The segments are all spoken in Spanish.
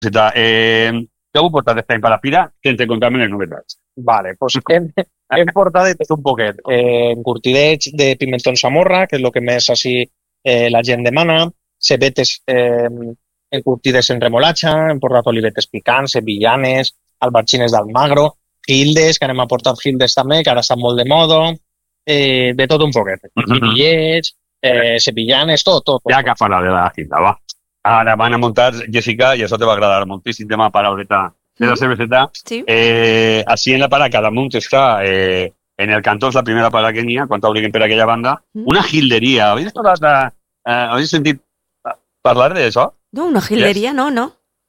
Què heu portat aquest any per la fira sense comptar-me les novetats? Vale, pues hem portat de tot un poquet. Encurtidets de pimentón Zamorra, que és el que més així la gent demana, cebetes encurtides en remolatxa, hem portat olivetes picants, sevillanes, albarxines d'Almagro, gildes, que anem a portar gildes també, que ara estan molt de moda, de tot un poquet. Guillets, sevillanes, tot. Ja que parla de la cinta, va. Ara van a montar, Jessica, i això te va agradar moltíssim, tema parauleta de la cerveceta. Sí. Així en la para, cada munt està en el cantó, és la primera para que n'hi ha, quan t'obliguen per aquella banda, una gilderia. Habéis sentit parlar d'això? No, una gilderia, no.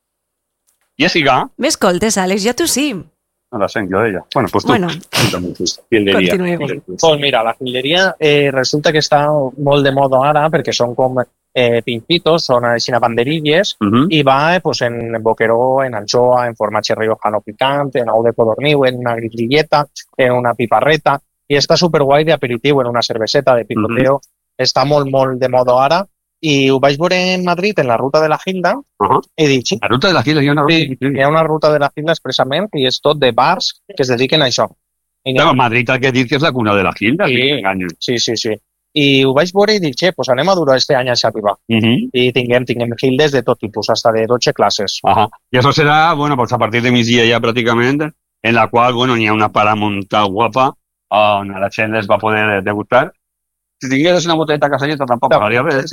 Jessica? M'escoltes, Àlex, ja tu sí. No la sent jo d'ella. Bueno, pues tu. Bueno, Gilderia. continuem. Pues mira, la gilderia resulta que està molt de moda ara perquè són com pincitos, són així banderilles i va pues, en boqueró, en anchoa, en formatge riojano picant, en ou de codorniu, en una grilleta, en una piparreta i està superguai d'aperitiu en una cerveseta de picoteo. Està molt de moda ara i ho vaig veure en Madrid en la ruta de la Gilda i dic, sí, La ruta de la Gilda, hi ha una ruta. sí, hi ha una ruta de la Gilda expressament i és tot de bars que es dediquen a això. I Però Madrid el que he dit que és la cuna de la Gilda, Sí. si m'enganyo. Sí. I ho vaig veure i dic, pues anem a durar este any a Xàtiva. I tinguem gildes de tot tipus, hasta de 12 classes. Y eso será, bueno, pues a partir de migdia ya prácticamente, en la cual, bueno, hi ha una para muntada guapa on la gent les va poder degustar. Si tingués una botelleta casalleta tampoc pagaria res.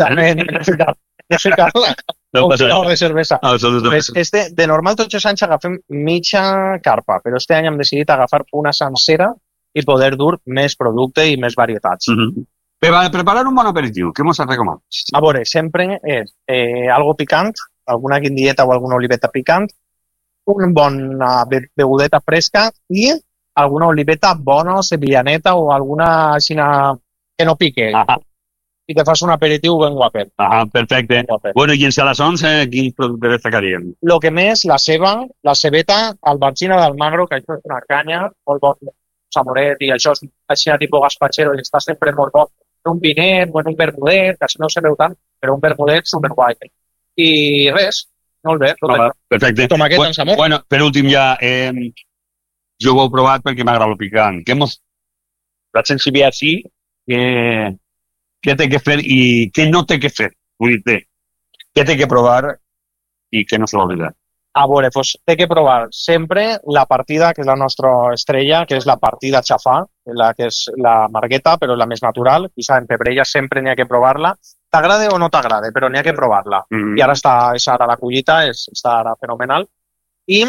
No sé, Carla. No passa Un res. de cervesa. Absolutament. Pues de normal tots els anys agafem mitja carpa, però este any hem decidit agafar una sencera i poder dur més producte i més varietats. Per preparar un bon aperitiu, què mos recomanes? A veure, sempre és algo picant, alguna guindieta o alguna oliveta picant, una bona begudeta fresca i alguna oliveta bona, sevillaneta o alguna aixina que no pique. I te fas un aperitiu ben guapet. Perfecte. Bueno, i en salassons, quins productes destacaríem? Lo que més, la cebeta, albarxina d'Almagro, que això és una canya, molt bon samoret, i això és així tipus gaspatxero, i està sempre molt bo. Un vinet, un vermudet, que no se veu tant, però un vermudet superguai. I res, molt bé. Perfecte. Tomaqueta amb samor. Bueno, per últim ja, jo ho heu provat perquè m'agrada el picant. Què mos... La sensibilitat així, què té que fer i què no té que fer? Vull dir, què té que provar i què no se va oblidar? A veure, pues, té que provar sempre la partida, que és la nostra estrella, que és la partida xafà, que és la margueta, però la més natural. Quizá en Pebrella sempre n'hi ha que provar-la. T'agrada o no t'agrada, però n'hi ha que provar-la. I ara és ara la collita, està ara fenomenal. I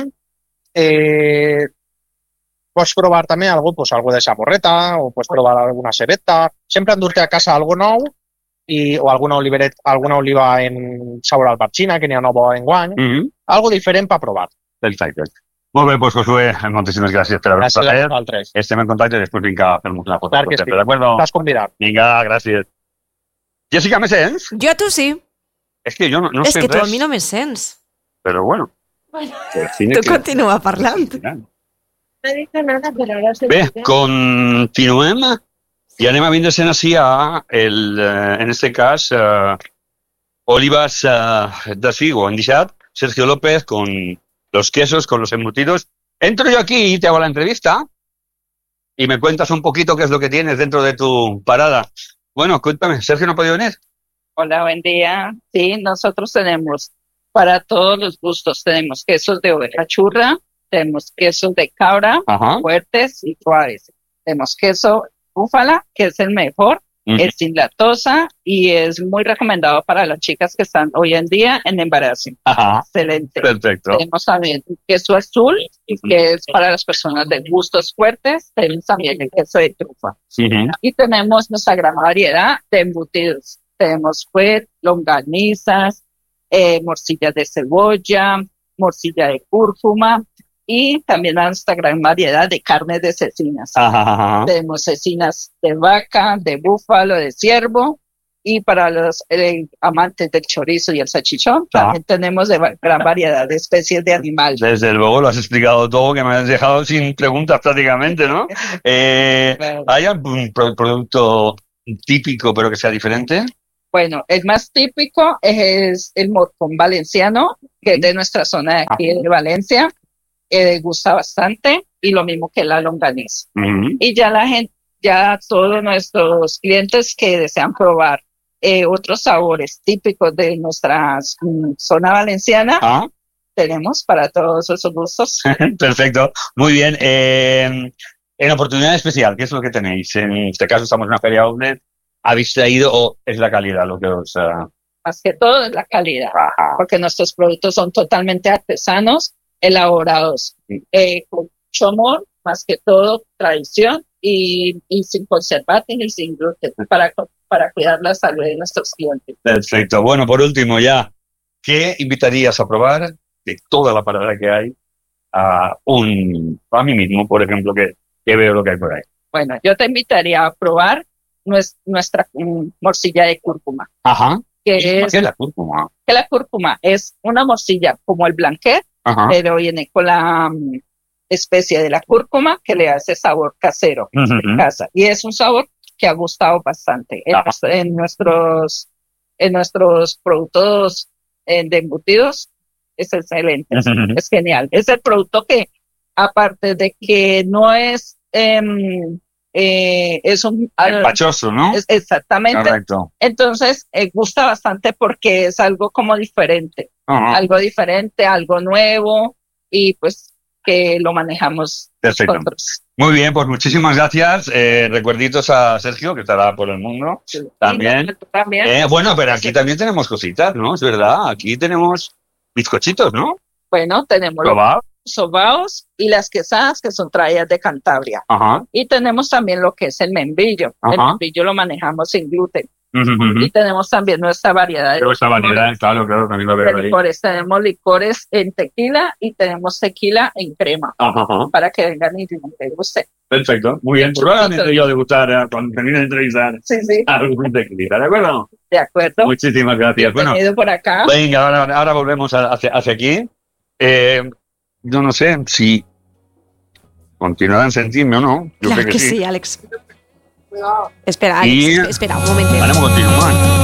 pots provar també algo de samorreta o pots provar alguna cebeta. Sempre endur-te a casa algo nou o alguna oliva en sabor albarxina, que n'hi ha nova enguany. Algo diferent per provar. Perfecte. Molt bé, pues Josué, moltíssimes gràcies per haver-nos Gràcies a vosaltres. Estem en contacte i després vinga a fer-nos una foto. Clar que sí. ¿De Estàs convidat. Vinga, gràcies. Jessica, me sents? Jo a tu sí. És que jo no És sé que tu res. a mi no me sents. Però bueno. Tu continua parlant. No dice nada, pero ahora se Bé, continuem i anem a vindre així a, en este cas, Olivas de Figo, en deixat, Sergio López, con los quesos, con los embutidos. Entro yo aquí y te hago la entrevista y me cuentas un poquito qué es lo que tienes dentro de tu parada. Bueno, cuéntame, ¿Sergio no ha podido venir? Hola, buen día. Sí, nosotros tenemos para todos los gustos. Tenemos quesos de oveja churra, tenemos quesos de cabra, fuertes y suaves. Tenemos queso búfala, que es el mejor, es sin lactosa y es muy recomendado para las chicas que están hoy en día en embarazo. Excelente. Perfecto. Tenemos también queso azul, que es para las personas de gustos fuertes. Tenemos también el queso de trufa. Y tenemos nuestra gran variedad de embutidos. Tenemos fuet, longanizas, morcillas de cebolla, morcilla de cúrcuma y también nuestra gran variedad de carnes de cecinas. Tenemos cecinas de vaca, de búfalo, de ciervo y para los amantes del chorizo y el salchichón también tenemos gran variedad de especies de animales. Desde luego lo has explicado todo, que me has dejado sin preguntas prácticamente, ¿no? ¿Hay algún producto típico pero que sea diferente? Bueno, el más típico es el morcón valenciano, que es de nuestra zona de aquí de Valencia. Gusta bastante, y lo mismo que la longaniza. Y ya la gente, ya todos nuestros clientes que desean probar otros sabores típicos de nuestra zona valenciana, tenemos para todos esos gustos. Perfecto, muy bien. En oportunidad especial, ¿qué es lo que tenéis? En este caso estamos en una feria outlet. ¿Habéis traído o es la calidad lo que os...? Más que todo es la calidad, porque nuestros productos son totalmente artesanos, elaborados con mucho amor, más que todo tradición, y sin conservantes y sin gluten, para cuidar la salud de nuestros clientes. Perfecto. Bueno, por último ya, ¿qué invitarías a probar de toda la parada que hay a mí mismo, por ejemplo, que veo lo que hay por ahí? Bueno, yo te invitaría a probar nuestra morcilla de cúrcuma. ¿Qué es la cúrcuma? Que la cúrcuma es una morcilla como el blanquet, pero viene con la especie de la cúrcuma que le hace sabor casero de casa. Y es un sabor que ha gustado bastante en nuestros productos de embutidos. Es excelente, es genial. Es el producto que, aparte de que no es un empachoso, ¿no? Exactamente. Correcto. Entonces gusta bastante porque es algo como diferente, algo diferente, algo nuevo, y pues que lo manejamos nosotros. Muy bien, pues muchísimas gracias. Recuerditos a Sergio, que estará por el mundo. Sí, también. Bueno, pero aquí también tenemos cositas, ¿no? Es verdad, aquí tenemos bizcochitos, ¿no? Bueno, tenemos los sobaos y las quesadas, que son traídas de Cantabria. Y tenemos también lo que es el membrillo. El membrillo lo manejamos sin gluten. Y tenemos también nuestra variedad de licores. Claro, también lo veo ahí. Tenemos licores en tequila y tenemos tequila en crema, para que vengan y les guste. Perfecto, muy bien. Probablemente yo degustar cuando termine de entrevistar algún tequila, ¿de acuerdo? De acuerdo. Muchísimas gracias. Bienvenido por acá. Venga, ahora volvemos hacia aquí. Yo no sé si continuarán sentirme o no. Yo claro creo que sí, Alex. Espera, Alex, espera un momento. Haremos continuar.